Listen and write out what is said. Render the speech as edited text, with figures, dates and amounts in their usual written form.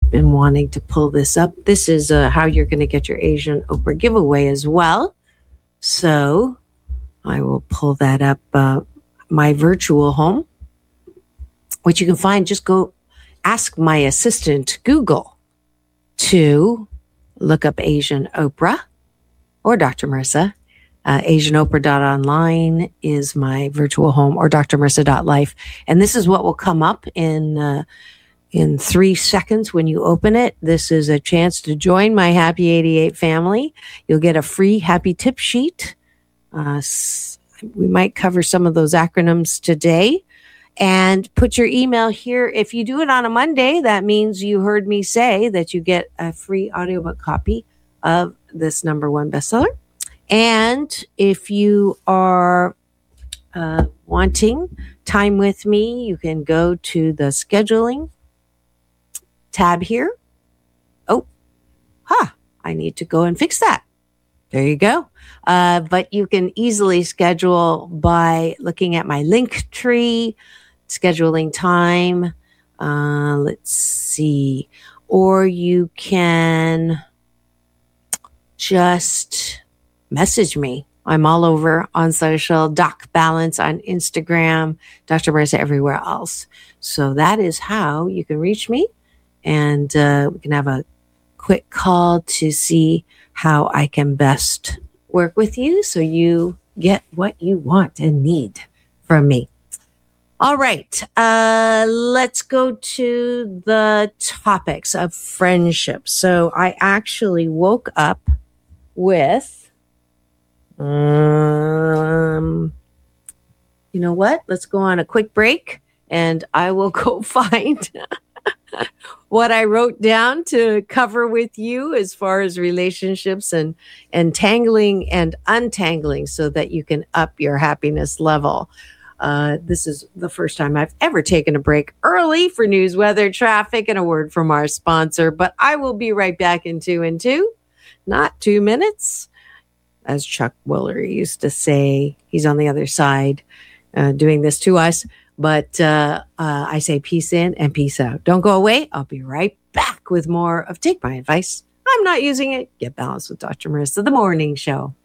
been wanting to pull this up. This is how you're going to get your Asian Oprah giveaway as well. So I will pull that up. My virtual home, which you can find, just go ask my assistant, Google, to look up Asian Oprah or Dr. Marissa. AsianOprah.online is my virtual home, or drmarissa.life. And this is what will come up in 3 seconds when you open it. This is a chance to join my Happy 88 family. You'll get a free happy tip sheet. We might cover some of those acronyms today. And put your email here. If you do it on a Monday, that means you heard me say that you get a free audiobook copy of this #1 bestseller. And if you are wanting time with me, you can go to the scheduling tab here. I need to go and fix that. There you go. But you can easily schedule by looking at my link tree, scheduling time. Let's see. Or you can just message me. I'm all over on social. Doc Balance on Instagram. Dr. Marissa everywhere else. So that is how you can reach me. And we can have a quick call to see how I can best work with you so you get what you want and need from me. All right. Let's go to the topics of friendship. So I actually woke up with, you know what? Let's go on a quick break and I will go find what I wrote down to cover with you as far as relationships and tangling and untangling so that you can up your happiness level. This is the first time I've ever taken a break early for news, weather, traffic, and a word from our sponsor. But I will be right back in 2 and 2, not 2 minutes. As Chuck Woolery used to say, he's on the other side doing this to us. But I say peace in and peace out. Don't go away. I'll be right back with more of Take My Advice. I'm not using it. Get balanced with Dr. Marissa, the morning show.